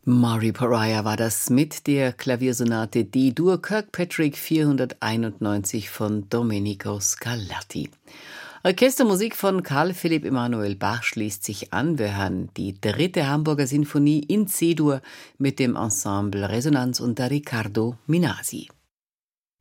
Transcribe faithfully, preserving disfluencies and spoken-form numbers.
Maury Pariah war das mit der Klaviersonate D-Dur Kirkpatrick vierhunderteinundneunzig von Domenico Scarlatti. Orchestermusik von Carl Philipp Emanuel Bach schließt sich an. Wir hören die dritte Hamburger Sinfonie in C-Dur mit dem Ensemble Resonanz unter Riccardo Minasi.